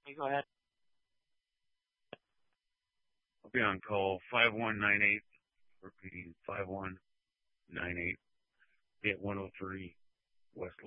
You go ahead. I'll be on call 5198, repeating 5198, hit 103 West